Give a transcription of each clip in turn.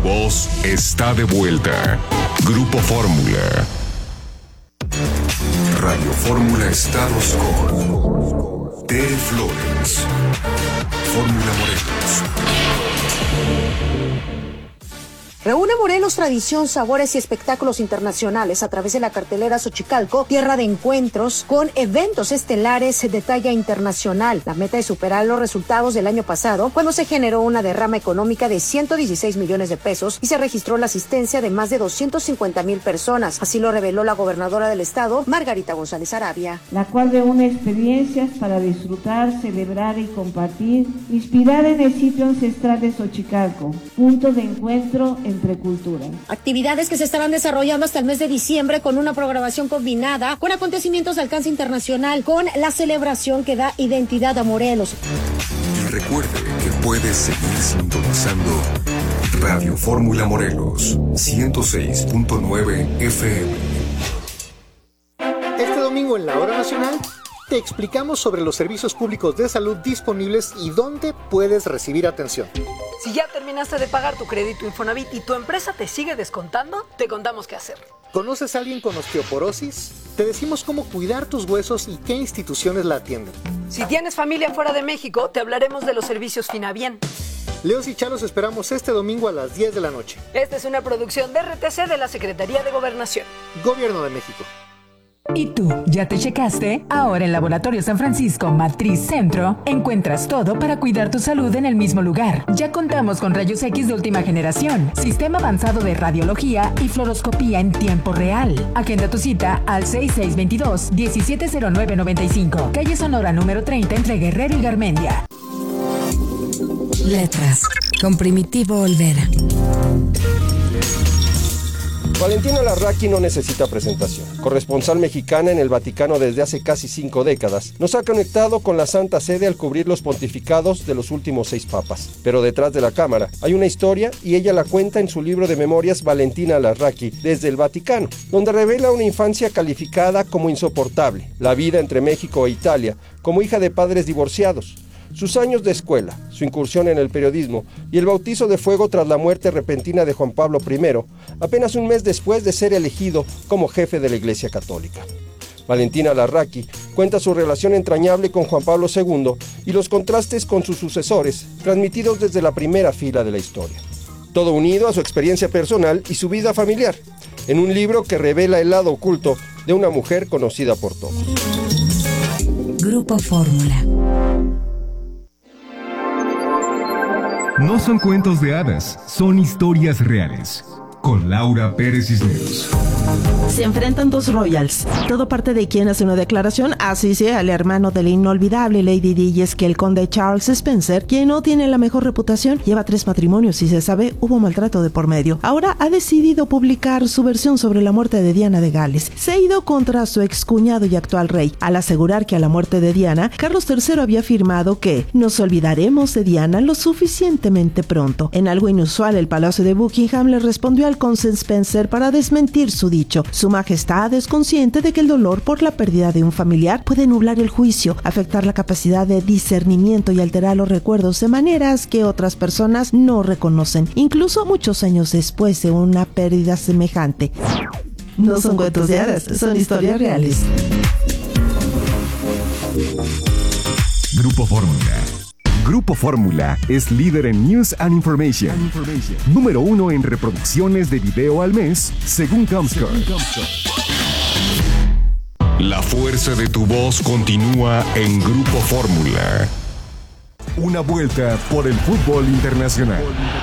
voz está de vuelta. Grupo Fórmula. Radio Fórmula Estados con Tere Flores. Fórmula Morelos. Reúne Morelos tradición, sabores y espectáculos internacionales a través de la cartelera Xochicalco, tierra de encuentros con eventos estelares de talla internacional. La meta es superar los resultados del año pasado, cuando se generó una derrama económica de 116 millones de pesos y se registró la asistencia de más de 250,000 personas. Así lo reveló la gobernadora del estado, Margarita González Arabia. La cual reúne experiencias para disfrutar, celebrar y compartir, inspirada en el sitio ancestral de Xochicalco, punto de encuentro entre culturas. Actividades que se estarán desarrollando hasta el mes de diciembre con una programación combinada con acontecimientos de alcance internacional, con la celebración que da identidad a Morelos. Y recuerde que puedes seguir sintonizando Radio Fórmula Morelos 106.9 FM. Este domingo en la Hora Nacional te explicamos sobre los servicios públicos de salud disponibles y dónde puedes recibir atención. Si ya terminaste de pagar tu crédito Infonavit y tu empresa te sigue descontando, te contamos qué hacer. ¿Conoces a alguien con osteoporosis? Te decimos cómo cuidar tus huesos y qué instituciones la atienden. Si tienes familia fuera de México, te hablaremos de los servicios Finabien. Leos y Chalos esperamos este domingo a las 10 de la noche. Esta es una producción de RTC de la Secretaría de Gobernación. Gobierno de México. ¿Y tú, ya te checaste? Ahora en Laboratorio San Francisco Matriz Centro encuentras todo para cuidar tu salud en el mismo lugar. Ya contamos con rayos X de última generación, sistema avanzado de radiología y fluoroscopía en tiempo real. Agenda tu cita al 6622-170995, calle Sonora número 30 entre Guerrero y Garmendia. Letras, con Primitivo Olvera. Valentina Larraqui no necesita presentación. Corresponsal mexicana en el Vaticano desde hace casi 5 décadas, nos ha conectado con la Santa Sede al cubrir los pontificados de los últimos 6 papas. Pero detrás de la cámara hay una historia y ella la cuenta en su libro de memorias Valentina Larraqui desde el Vaticano, donde revela una infancia calificada como insoportable, la vida entre México e Italia, como hija de padres divorciados, sus años de escuela, su incursión en el periodismo y el bautizo de fuego tras la muerte repentina de Juan Pablo I, apenas un mes después de ser elegido como jefe de la Iglesia Católica. Valentina Larraqui cuenta su relación entrañable con Juan Pablo II y los contrastes con sus sucesores, transmitidos desde la primera fila de la historia. Todo unido a su experiencia personal y su vida familiar, en un libro que revela el lado oculto de una mujer conocida por todos. Grupo Fórmula. No son cuentos de hadas, son historias reales. Con Laura Pérez Cisneros. Se enfrentan dos royals. Todo parte de quien hace una declaración, así sea el hermano de la inolvidable Lady Di, y es que el conde Charles Spencer, quien no tiene la mejor reputación, lleva 3 matrimonios y se sabe hubo maltrato de por medio. Ahora ha decidido publicar su versión sobre la muerte de Diana de Gales. Se ha ido contra su excuñado y actual rey, al asegurar que a la muerte de Diana, Carlos III había afirmado que nos olvidaremos de Diana lo suficientemente pronto. En algo inusual, el Palacio de Buckingham le respondió al conde Spencer para desmentir su dicho. Su Majestad es consciente de que el dolor por la pérdida de un familiar puede nublar el juicio, afectar la capacidad de discernimiento y alterar los recuerdos de maneras que otras personas no reconocen, incluso muchos años después de una pérdida semejante. No son cuentos de hadas, son historias reales. Grupo Fórmula. Grupo Fórmula es líder en News and Information. Número 1 en reproducciones de video al mes, según Comscore. La fuerza de tu voz continúa en Grupo Fórmula. Una vuelta por el fútbol internacional.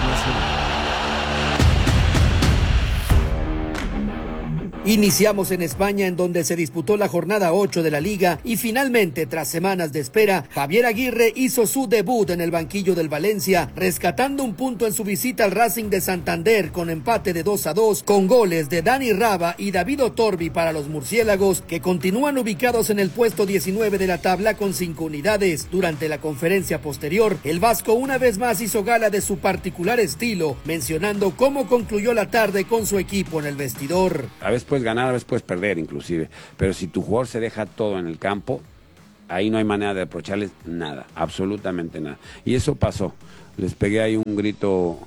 Iniciamos en España, en donde se disputó la jornada 8 de la Liga y finalmente, tras semanas de espera, Javier Aguirre hizo su debut en el banquillo del Valencia, rescatando un punto en su visita al Racing de Santander con empate de 2-2, con goles de Dani Raba y David Otorbi para los murciélagos, que continúan ubicados en el puesto 19 de la tabla con 5 unidades. Durante la conferencia posterior, el vasco una vez más hizo gala de su particular estilo, mencionando cómo concluyó la tarde con su equipo en el vestidor. A veces puedes ganar, a veces puedes perder inclusive, pero si tu jugador se deja todo en el campo, ahí no hay manera de reprocharles nada, absolutamente nada. Y eso pasó. Les pegué ahí un grito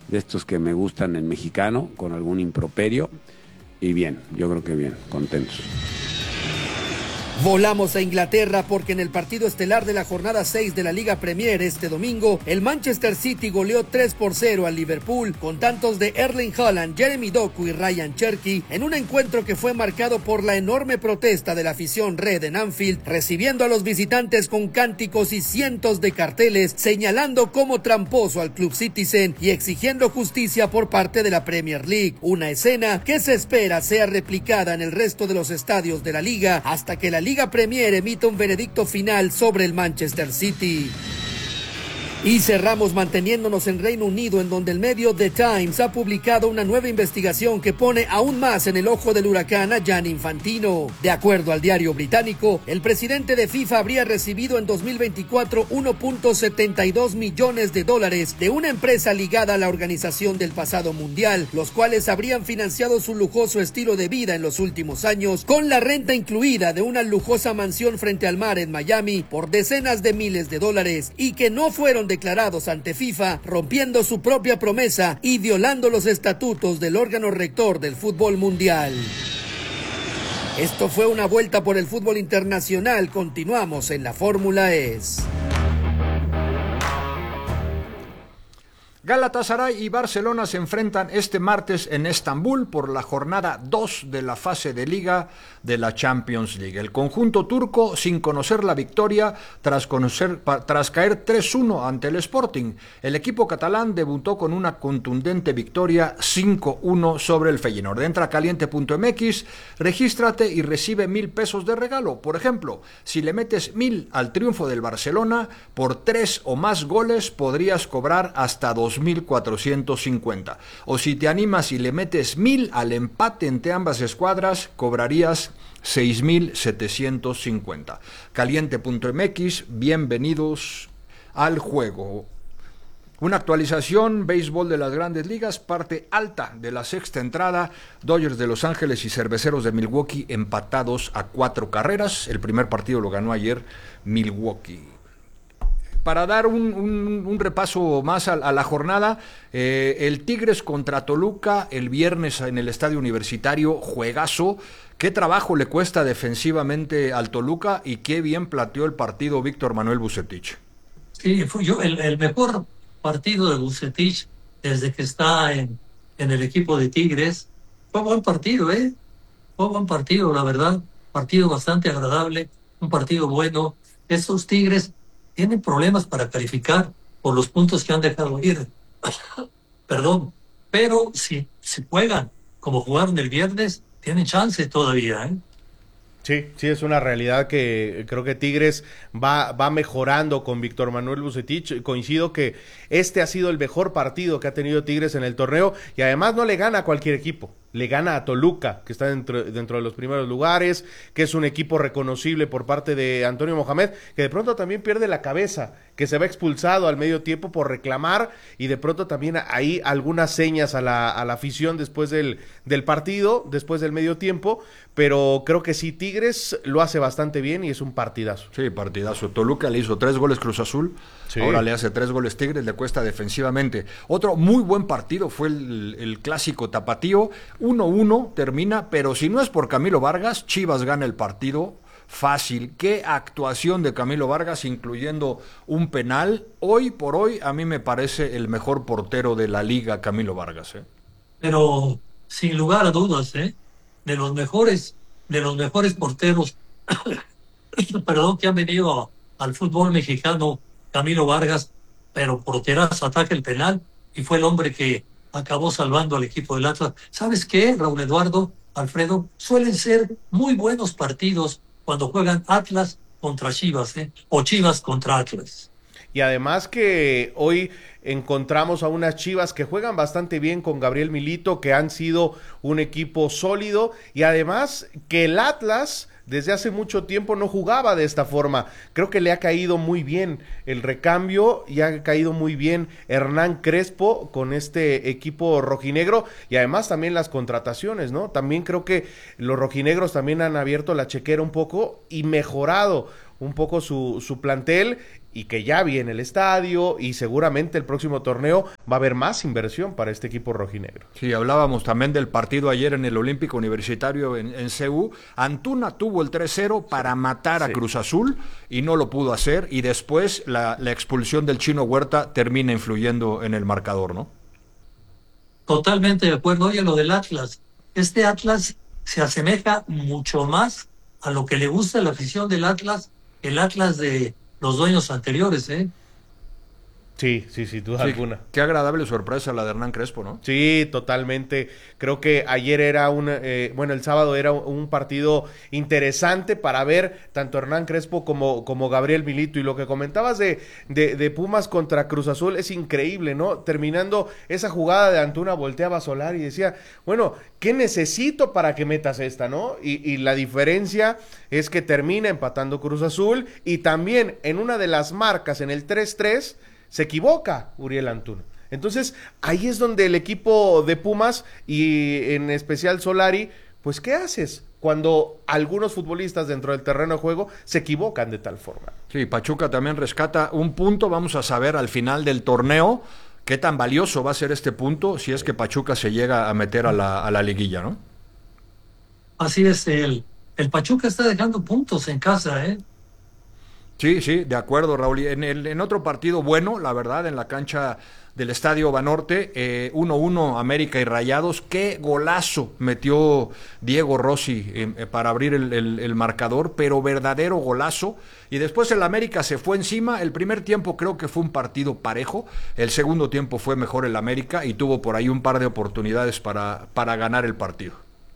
de estos que me gustan en mexicano, con algún improperio. Y bien, yo creo que bien, contentos. Volamos a Inglaterra porque en el partido estelar de la jornada 6 de la Liga Premier este domingo, el Manchester City goleó 3-0 al Liverpool con tantos de Erling Haaland, Jeremy Doku y Ryan Cherky en un encuentro que fue marcado por la enorme protesta de la afición red en Anfield, recibiendo a los visitantes con cánticos y cientos de carteles señalando como tramposo al club Citizen y exigiendo justicia por parte de la Premier League, una escena que se espera sea replicada en el resto de los estadios de la liga hasta que la Liga Premier emite un veredicto final sobre el Manchester City. Y cerramos manteniéndonos en Reino Unido, en donde el medio The Times ha publicado una nueva investigación que pone aún más en el ojo del huracán a Gianni Infantino. De acuerdo al diario británico, el presidente de FIFA habría recibido en 2024 $1.72 millones de una empresa ligada a la organización del pasado mundial, los cuales habrían financiado su lujoso estilo de vida en los últimos años, con la renta incluida de una lujosa mansión frente al mar en Miami por decenas de miles de dólares, y que no fueron declarados ante FIFA, rompiendo su propia promesa y violando los estatutos del órgano rector del fútbol mundial. Esto fue una vuelta por el fútbol internacional. Continuamos en la Fórmula E. Galatasaray y Barcelona se enfrentan este martes en Estambul por la jornada 2 de la fase de liga de la Champions League. El conjunto turco, sin conocer la victoria tras caer 3-1 ante el Sporting. El equipo catalán debutó con una contundente victoria 5-1 sobre el Feyenoord. Entra a caliente.mx, regístrate y recibe $1,000 de regalo. Por ejemplo, si le metes 1,000 al triunfo del Barcelona, por 3 o más goles podrías cobrar hasta 2,450. O si te animas y le metes 1,000 al empate entre ambas escuadras, cobrarías 6,750. Caliente.mx, bienvenidos al juego. Una actualización, béisbol de las Grandes Ligas, parte alta de la sexta entrada, Dodgers de Los Ángeles y Cerveceros de Milwaukee empatados a 4 carreras. El primer partido lo ganó ayer Milwaukee. Para dar un repaso más a la jornada, el Tigres contra Toluca el viernes en el Estadio Universitario, juegazo. Qué trabajo le cuesta defensivamente al Toluca y qué bien planteó el partido Víctor Manuel Vucetich. Sí, fue el mejor partido de Vucetich desde que está en el equipo de Tigres. Fue buen partido, Fue buen partido, la verdad. Partido bastante agradable, un partido bueno. Estos Tigres tienen problemas para calificar por los puntos que han dejado ir. Perdón. Pero si juegan como jugaron el viernes, tienen chance todavía, Sí, es una realidad que creo que Tigres va mejorando con Víctor Manuel Vucetich. Coincido que este ha sido el mejor partido que ha tenido Tigres en el torneo y además no le gana a cualquier equipo. Le gana a Toluca, que está dentro de los primeros lugares, que es un equipo reconocible por parte de Antonio Mohamed, que de pronto también pierde la cabeza, que se va expulsado al medio tiempo por reclamar y de pronto también hay algunas señas a la afición después del partido, después del medio tiempo, pero creo que sí, Tigres lo hace bastante bien y es un partidazo. Sí, partidazo. Toluca le hizo 3 goles Cruz Azul, sí. Ahora le hace 3 goles Tigres, le cuesta defensivamente. Otro muy buen partido fue el clásico tapatío, 1-1 termina, pero si no es por Camilo Vargas, Chivas gana el partido fácil. Qué actuación de Camilo Vargas, incluyendo un penal. Hoy por hoy a mí me parece el mejor portero de la liga, Camilo Vargas. Pero sin lugar a dudas, de los mejores porteros perdón, que han venido al fútbol mexicano, Camilo Vargas, pero porterazo, ataca el penal y fue el hombre que acabó salvando al equipo del Atlas. ¿Sabes qué, Raúl Eduardo, Alfredo? Suelen ser muy buenos partidos cuando juegan Atlas contra Chivas, o Chivas contra Atlas. Y además que hoy encontramos a unas Chivas que juegan bastante bien con Gabriel Milito, que han sido un equipo sólido, y además que el Atlas desde hace mucho tiempo no jugaba de esta forma. Creo que le ha caído muy bien el recambio y ha caído muy bien Hernán Crespo con este equipo rojinegro y además también las contrataciones, ¿no? También creo que los rojinegros también han abierto la chequera un poco y mejorado un poco su plantel y que ya viene el estadio y seguramente el próximo torneo va a haber más inversión para este equipo rojinegro. Sí, hablábamos también del partido ayer en el Olímpico Universitario en CU. Antuna tuvo el 3-0 para matar a Cruz Azul y no lo pudo hacer, y después la expulsión del Chino Huerta termina influyendo en el marcador, ¿no? Totalmente de acuerdo. Oye, lo del Atlas. Este Atlas se asemeja mucho más a lo que le gusta a la afición del Atlas, el Atlas de los dueños anteriores, ¿eh? Sí, sin duda alguna. Qué agradable sorpresa la de Hernán Crespo, ¿no? Sí, totalmente. Creo que ayer era el sábado era un partido interesante para ver tanto Hernán Crespo como Gabriel Milito. Y lo que comentabas de Pumas contra Cruz Azul es increíble, ¿no? Terminando esa jugada de Antuna, volteaba a Solari y decía, bueno, ¿qué necesito para que metas esta, no? Y la diferencia es que termina empatando Cruz Azul, y también en una de las marcas, en el 3-3, se equivoca Uriel Antuna. Entonces, ahí es donde el equipo de Pumas, y en especial Solari, pues, ¿qué haces cuando algunos futbolistas dentro del terreno de juego se equivocan de tal forma? Sí, Pachuca también rescata un punto. Vamos a saber al final del torneo qué tan valioso va a ser este punto si es que Pachuca se llega a meter a la liguilla, ¿no? Así es, el Pachuca está dejando puntos en casa, ¿eh? Sí, de acuerdo, Raúl. En otro partido bueno, la verdad, en la cancha del Estadio Banorte, 1-1 América y Rayados. Qué golazo metió Diego Rossi para abrir el marcador, pero verdadero golazo. Y después el América se fue encima. El primer tiempo creo que fue un partido parejo. El segundo tiempo fue mejor el América y tuvo por ahí un par de oportunidades para ganar el partido.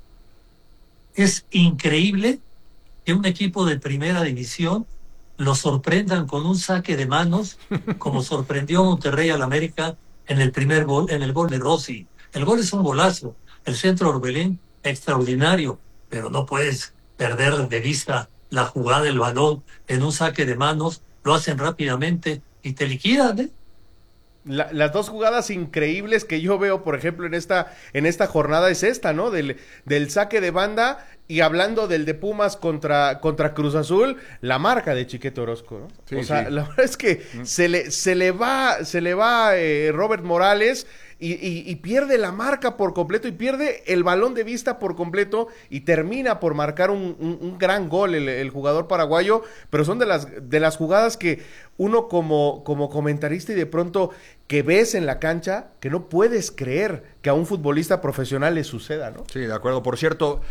Es increíble que un equipo de primera división lo sorprendan con un saque de manos, como sorprendió Monterrey al América en el primer gol, en el gol de Rossi. El gol es un golazo, el centro Orbelín extraordinario, pero no puedes perder de vista la jugada del balón en un saque de manos, lo hacen rápidamente y te liquidan, ¿eh? Las dos jugadas increíbles que yo veo, por ejemplo, en esta jornada es esta, ¿no? Del saque de banda. Y hablando del de Pumas contra Cruz Azul, la marca de Chiquete Orozco, ¿no? Sí, o sea, la verdad es que se le va Robert Morales y pierde la marca por completo, y pierde el balón de vista por completo, y termina por marcar un gran gol el jugador paraguayo. Pero son de las jugadas que uno como comentarista, y de pronto que ves en la cancha, que no puedes creer que a un futbolista profesional le suceda, ¿no? Sí, de acuerdo. Por cierto,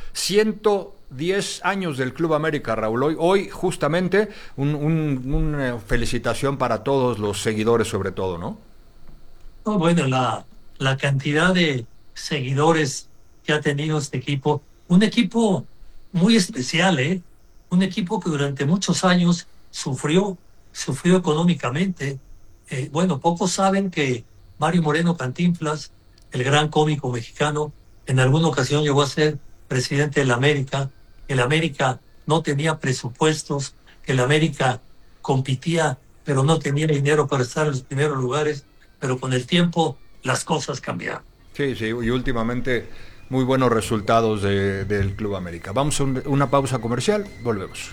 110 años del Club América, Raúl. Hoy justamente, una felicitación para todos los seguidores, sobre todo, ¿no? Oh, bueno, la cantidad de seguidores que ha tenido este equipo. Un equipo muy especial, ¿eh? Un equipo que durante muchos años sufrió económicamente. Bueno, pocos saben que Mario Moreno Cantinflas, el gran cómico mexicano, en alguna ocasión llegó a ser presidente de la América. El América no tenía presupuestos, el América competía, pero no tenía dinero para estar en los primeros lugares, pero con el tiempo las cosas cambiaron. Sí, y últimamente muy buenos resultados del Club América. Vamos a una pausa comercial, volvemos.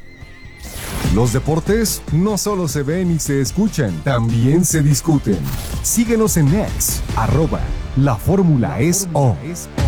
Los deportes no solo se ven y se escuchan, también se discuten. Síguenos en X, @LaFórmulaEsO.